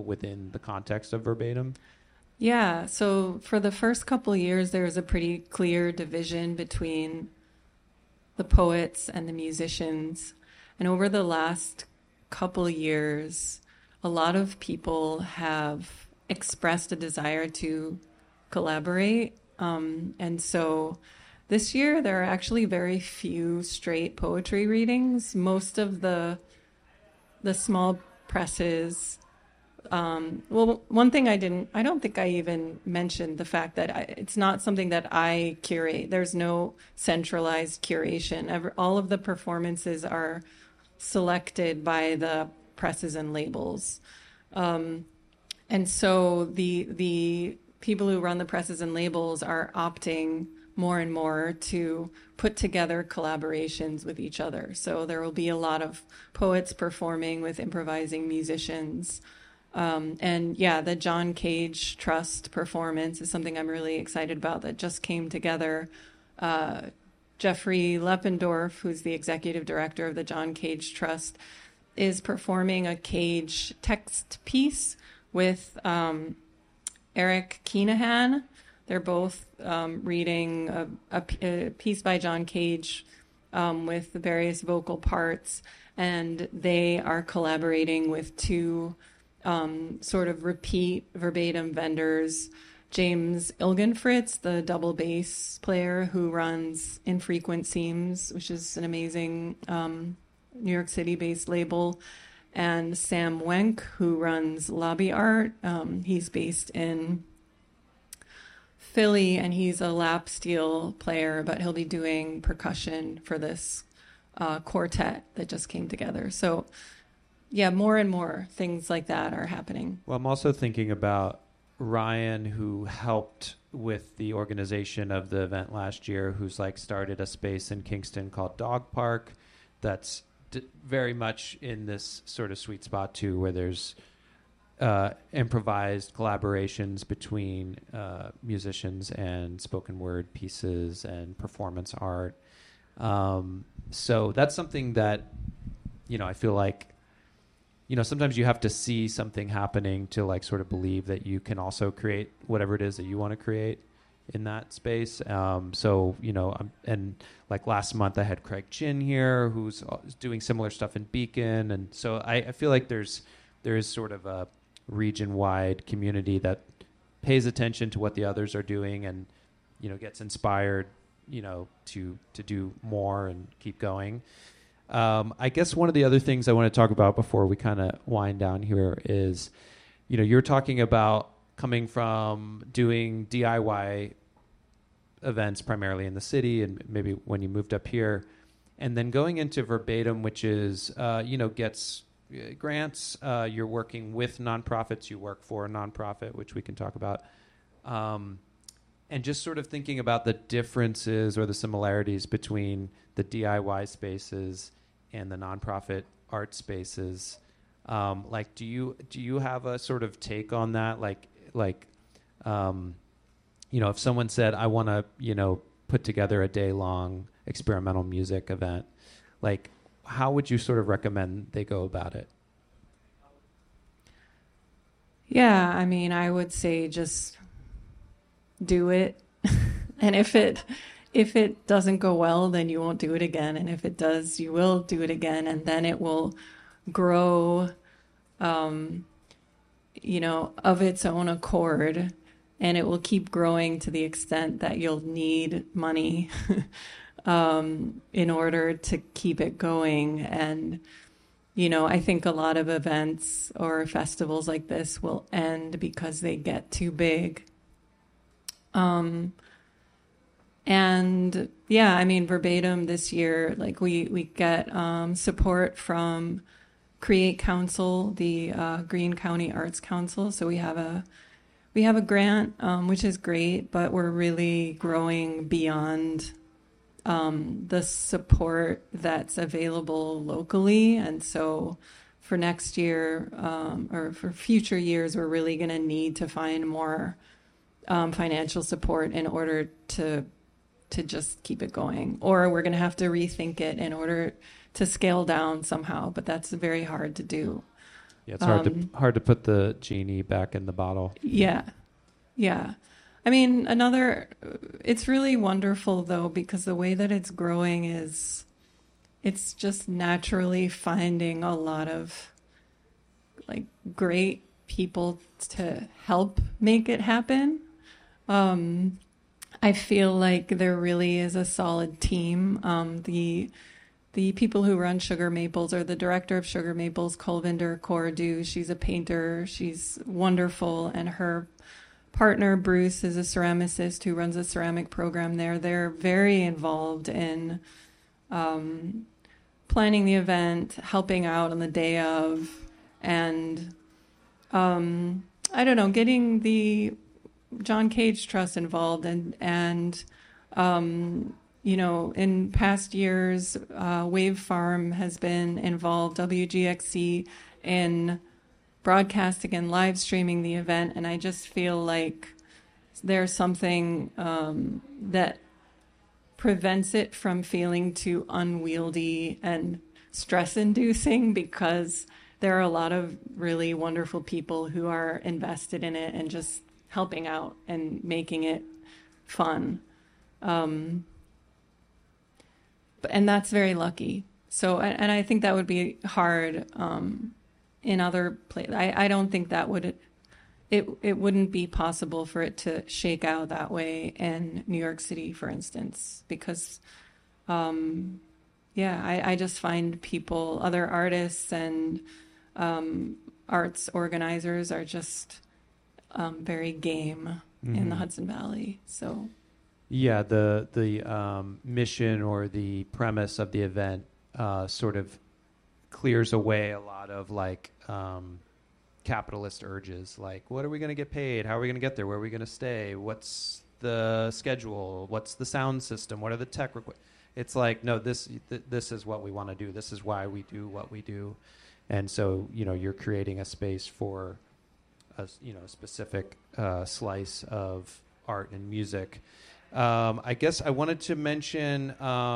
within the context of Verbatim? Yeah, so for the first couple years, there was a pretty clear division between the poets and the musicians. And over the last couple years, a lot of people have expressed a desire to collaborate. And so this year, there are actually very few straight poetry readings. Most of the small presses. Well, one thing I don't think I even mentioned the fact that it's not something that I curate. There's no centralized curation. All of the performances are selected by the presses and labels. And so the people who run the presses and labels are opting more and more to put together collaborations with each other. So there will be a lot of poets performing with improvising musicians. And yeah, the John Cage Trust performance is something I'm really excited about that just came together. Jeffrey Leppendorf, who's the executive director of the John Cage Trust, is performing a Cage text piece with Eric Keenahan. They're both reading a piece by John Cage with various vocal parts, and they are collaborating with two sort of repeat verbatim vendors. James Ilgenfritz, the double bass player who runs Infrequent Seams, which is an amazing New York City-based label, and Sam Wenk, who runs Lobby Art. He's based in Philly, and he's a lap steel player, but he'll be doing percussion for this quartet that just came together. So, yeah, more and more things like that are happening. Well, I'm also thinking about Ryan, who helped with the organization of the event last year, who's like started a space in Kingston called Dog Park that's very much in this sort of sweet spot too, where there's improvised collaborations between musicians and spoken word pieces and performance art. So that's something that, I feel like, sometimes you have to see something happening to like sort of believe that you can also create whatever it is that you want to create in that space. And like last month I had Craig Chin here, who's doing similar stuff in Beacon. And so I feel like there is sort of a region-wide community that pays attention to what the others are doing and, gets inspired, to do more and keep going. I guess one of the other things I want to talk about before we kind of wind down here is, you're talking about coming from doing DIY events primarily in the city and maybe when you moved up here, and then going into Verbatim, which is, gets grants. You're working with nonprofits. You work for a nonprofit, which we can talk about. And just sort of thinking about the differences or the similarities between the DIY spaces and the nonprofit art spaces. Do you have a sort of take on that? If someone said, I want to, put together a day-long experimental music event, how would you sort of recommend they go about it? Yeah, I would say just do it. And if it doesn't go well, then you won't do it again. And if it does, you will do it again. And then it will grow, of its own accord. And it will keep growing to the extent that you'll need money in order to keep it going. And, I think a lot of events or festivals like this will end because they get too big. And yeah, Verbatim this year, we get support from Create Council, the Greene County Arts Council. So we have a grant, which is great, but we're really growing beyond the support that's available locally. And so for next year or for future years, we're really going to need to find more financial support in order to just keep it going. Or we're going to have to rethink it in order to scale down somehow, but that's very hard to do. Yeah, it's hard to put the genie back in the bottle. Yeah. Yeah. I mean, it's really wonderful though, because the way that it's growing it's just naturally finding a lot of like great people to help make it happen. I feel like there really is a solid team. The people who run Sugar Maples, or the director of Sugar Maples, Kulvinder Kaur, she's a painter. She's wonderful. And her partner, Bruce, is a ceramicist who runs a ceramic program there. They're very involved in planning the event, helping out on the day of, and I don't know, getting the John Cage Trust involved, and you know, in past years, Wave Farm has been involved, WGXC, in broadcasting and live streaming the event, and I just feel like there's something that prevents it from feeling too unwieldy and stress-inducing, because there are a lot of really wonderful people who are invested in it and just helping out and making it fun. And that's very lucky. So, and I think that would be hard in other places. I don't think that it wouldn't be possible for it to shake out that way in New York City, for instance, because, I just find people, other artists and arts organizers are just very game in the Hudson Valley. So. Yeah, the mission or the premise of the event sort of clears away a lot of like capitalist urges, like what are we going to get paid? How are we going to get there? Where are we going to stay? What's the schedule? What's the sound system? What are the tech requirements? It's like, no, this is what we want to do. This is why we do what we do. And so, you know, you're creating a space for a specific slice of art and music. I guess I wanted to mention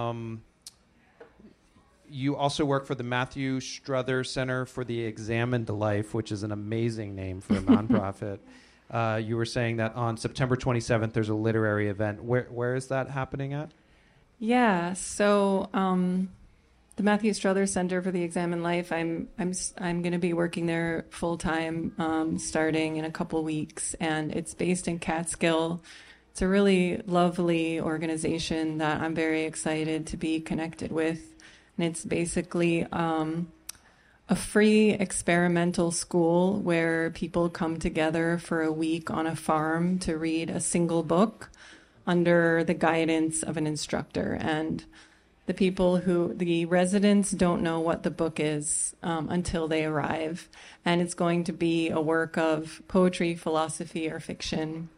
you also work for the Matthew Strother Center for the Examined Life, which is an amazing name for a nonprofit. You were saying that on September 27th, there's a literary event. Where is that happening at? Yeah, so the Matthew Strother Center for the Examined Life, I'm going to be working there full time starting in a couple weeks, and it's based in Catskill. It's a really lovely organization that I'm very excited to be connected with. And it's basically a free experimental school where people come together for a week on a farm to read a single book under the guidance of an instructor. And the residents don't know what the book is until they arrive. And it's going to be a work of poetry, philosophy, or fiction.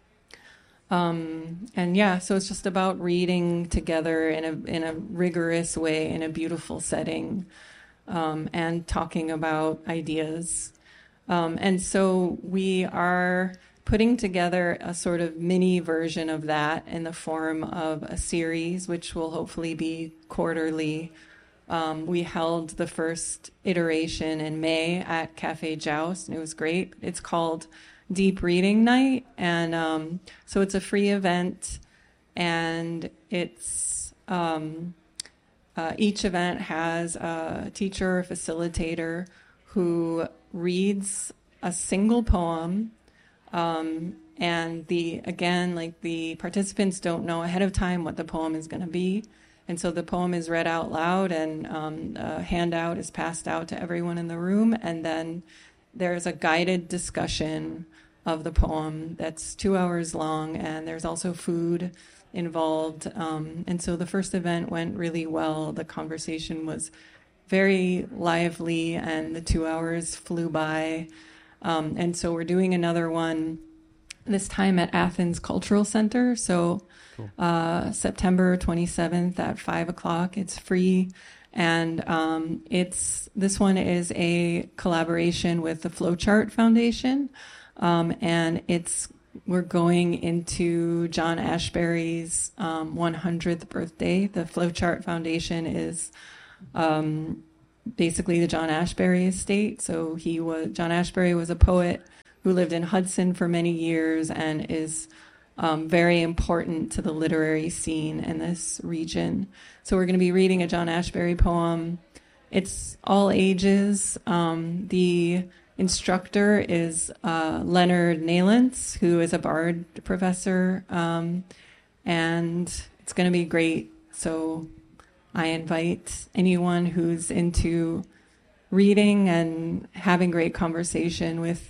So it's just about reading together in a rigorous way, in a beautiful setting, and talking about ideas. And so we are putting together a sort of mini version of that in the form of a series, which will hopefully be quarterly. We held the first iteration in May at Cafe Joust, and it was great. It's called Deep Reading Night, and so it's a free event, and it's each event has a teacher or facilitator who reads a single poem, and the participants don't know ahead of time what the poem is going to be, and so the poem is read out loud, and a handout is passed out to everyone in the room, and then there's a guided discussion of the poem that's 2 hours long, and there's also food involved. And so the first event went really well. The conversation was very lively, and the 2 hours flew by. And so we're doing another one this time at Athens Cultural Center. So cool. September 27th at 5 o'clock. It's free. And this one is a collaboration with the Flowchart Foundation, and we're going into John Ashbery's 100th birthday. The Flowchart Foundation is basically the John Ashbery estate. So John Ashbery was a poet who lived in Hudson for many years and is very important to the literary scene in this region. So we're going to be reading a John Ashbery poem. It's all ages. The instructor is Leonard Nalentz, who is a Bard professor, and it's going to be great. So I invite anyone who's into reading and having great conversation with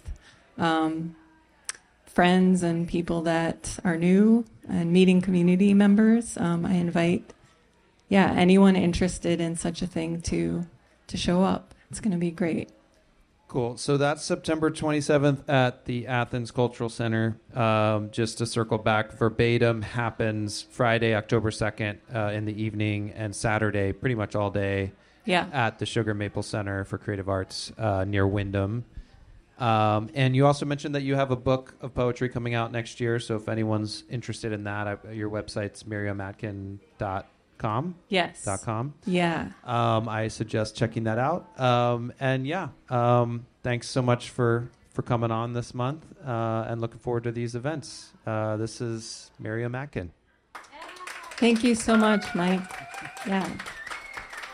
friends and people that are new and meeting community members. I invite, anyone interested in such a thing to show up. It's going to be great. Cool. So that's September 27th at the Athens Cultural Center. Just to circle back, Verbatim happens Friday, October 2nd in the evening, and Saturday pretty much all day at the Sugar Maple Center for Creative Arts near Wyndham. And you also mentioned that you have a book of poetry coming out next year. So if anyone's interested in that, your website's miriamatkin.com. Yes. .com. Yeah. I suggest checking that out. Thanks so much for coming on this month, and looking forward to these events. This is Miriam Atkin. Thank you so much, Mike. Yeah.